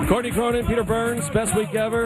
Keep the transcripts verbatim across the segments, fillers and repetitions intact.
Courtney Cronin, Peter Burns, best week ever.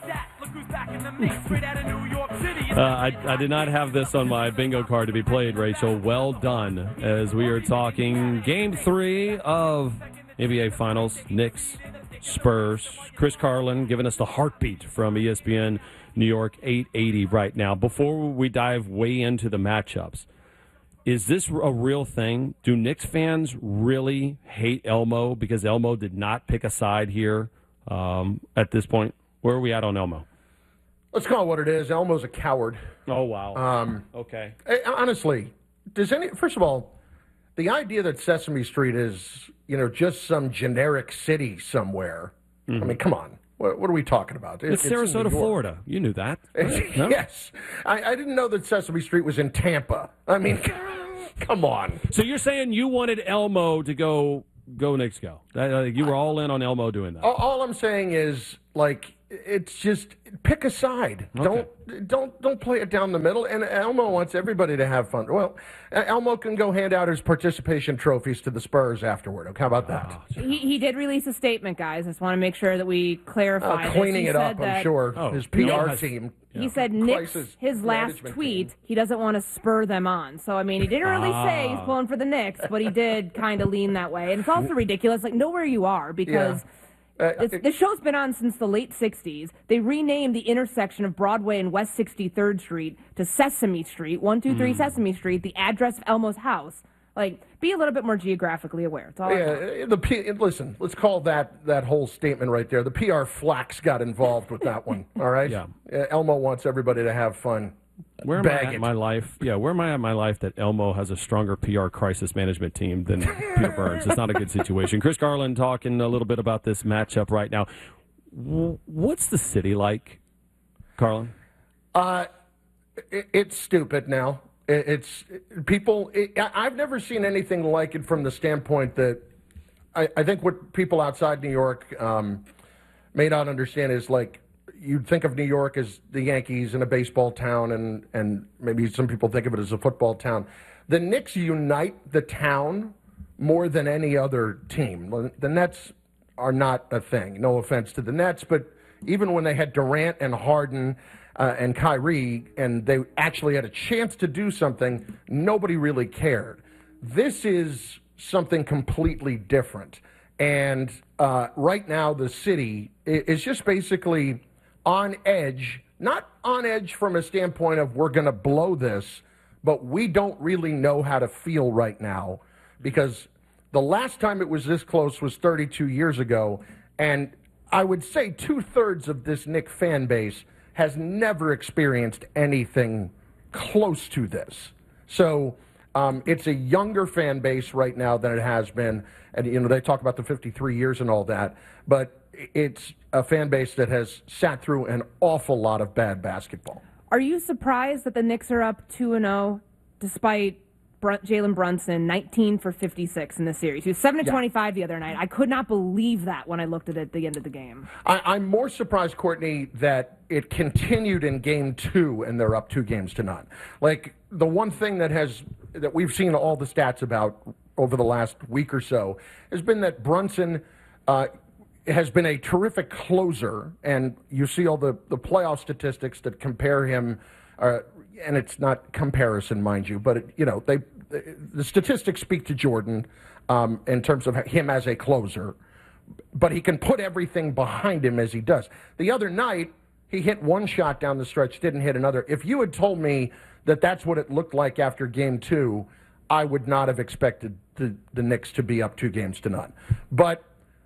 Uh, I, I did not have this on my bingo card to be played, Rachel. Well done, as we are talking game three of N B A Finals, Knicks, Spurs. Chris Carlin giving us the heartbeat from E S P N New York eight eighty right now. Before we dive way into the matchups, is this a real thing? Do Knicks fans really hate Elmo because Elmo did not pick a side here um, at this point? Where are we at on Elmo? Let's call it what it is. Elmo's a coward. Oh, wow. Um, okay. Honestly, does any? First of all, the idea that Sesame Street is, you know, just some generic city somewhere. Mm-hmm. I mean, come on. What, what are we talking about? It, it's, it's Sarasota, Florida. You knew that. Right? No? Yes. I, I didn't know that Sesame Street was in Tampa. I mean, come on. So you're saying you wanted Elmo to go, go Knicks go. That, uh, you were all in on Elmo doing that. All, all I'm saying is, like, it's just pick a side. Okay. Don't don't don't play it down the middle. And Elmo wants everybody to have fun. Well, Elmo can go hand out his participation trophies to the Spurs afterward. Okay, how about that? Oh, he, he did release a statement, guys. I just want to make sure that we clarify. Uh, cleaning it up, I'm sure. Oh, his P R Knicks, team. He yeah. said Knicks, his last tweet, team. He doesn't want to spur them on. So, I mean, he didn't really ah. say he's pulling for the Knicks, but he did kind of lean that way. And it's also ridiculous. Like, know where you are because... Yeah. Uh, it, the show's been on since the late sixties. They renamed the intersection of Broadway and West sixty-third Street to Sesame Street, one two three mm. Sesame Street, the address of Elmo's house. Like, be a little bit more geographically aware. It's all yeah, the P, listen, let's call that that whole statement right there. The P R flax got involved with that one, all right? Yeah. Uh, Elmo wants everybody to have fun. Where am Bag I at in my life? Yeah, where am I at in my life that Elmo has a stronger P R crisis management team than Peter Burns? It's not a good situation. Chris Garland talking a little bit about this matchup right now. What's the city like, Carlin? Uh, it, it's stupid now. It, it's it, people. It, I've never seen anything like it from the standpoint that I, I think what people outside New York um, may not understand is like. You'd think of New York as the Yankees and a baseball town, and, and maybe some people think of it as a football town. The Knicks unite the town more than any other team. The Nets are not a thing. No offense to the Nets, but even when they had Durant and Harden uh, and Kyrie, and they actually had a chance to do something, nobody really cared. This is something completely different. And uh, right now, the city is just basically on edge, not on edge from a standpoint of we're going to blow this, but we don't really know how to feel right now because the last time it was this close was thirty-two years ago, and I would say two-thirds of this Knicks fan base has never experienced anything close to this. So um, it's a younger fan base right now than it has been, and you know they talk about the fifty-three years and all that, but it's a fan base that has sat through an awful lot of bad basketball. Are you surprised that the Knicks are up two and oh despite Br- Jalen Brunson nineteen for fifty-six in this series? He was seven to twenty-five the other night. I could not believe that when I looked at it at the end of the game. I, I'm more surprised, Courtney, that it continued in game two and they're up two games to none. Like, the one thing that has that we've seen all the stats about over the last week or so has been that Brunson uh, has been a terrific closer, and you see all the, the playoff statistics that compare him, uh, and it's not comparison, mind you, but, it, you know, they the statistics speak to Jordan um, in terms of him as a closer, but he can put everything behind him as he does. The other night, he hit one shot down the stretch, didn't hit another. If you had told me that that's what it looked like after game two, I would not have expected the, the Knicks to be up two games to none. But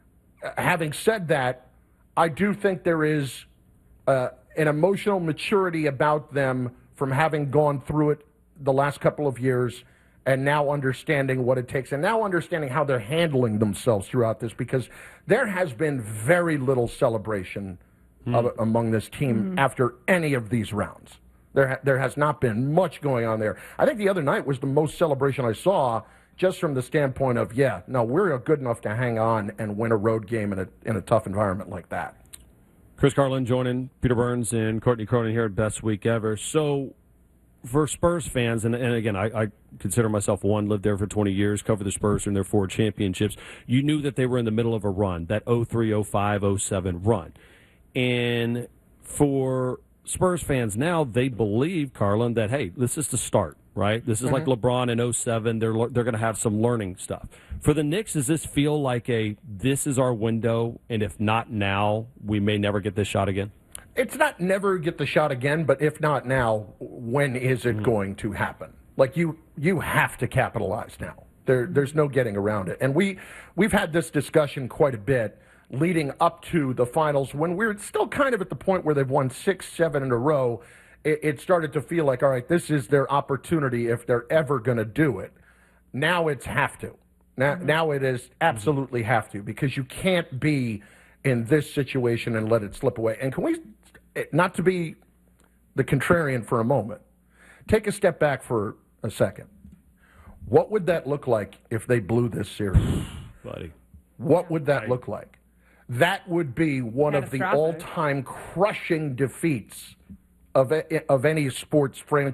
having said that, I do think there is uh, an emotional maturity about them from having gone through it the last couple of years and now understanding what it takes and now understanding how they're handling themselves throughout this, because there has been very little celebration mm. of, among this team mm. after any of these rounds. There, ha- there has not been much going on there. I think the other night was the most celebration I saw, just from the standpoint of, yeah, no, we're good enough to hang on and win a road game in a in a tough environment like that. Chris Carlin joining Peter Burns and Courtney Cronin here at Best Week Ever. So for Spurs fans, and, and again, I, I consider myself one, lived there for twenty years, covered the Spurs in their four championships. You knew that they were in the middle of a run, that oh three, oh five, oh seven run. And for Spurs fans now, they believe, Carlin, that, hey, this is the start, right? This is mm-hmm. like LeBron in oh seven. They're, they're going to have some learning stuff. For the Knicks, does this feel like a, this is our window, and if not now, we may never get this shot again? It's not never get the shot again, but if not now, when is it mm-hmm. going to happen? Like, you you have to capitalize now. There, there's no getting around it. And we, we've had this discussion quite a bit leading up to the finals when we're still kind of at the point where they've won six, seven in a row. It, it started to feel like, all right, this is their opportunity if they're ever going to do it. Now it's have to. Now, mm-hmm. now it is absolutely have to, because you can't be in this situation and let it slip away. And can we, not to be the contrarian for a moment, take a step back for a second. What would that look like if they blew this series? Buddy. What would that look like? That would be one of the all-time crushing defeats of, of any sports franchise.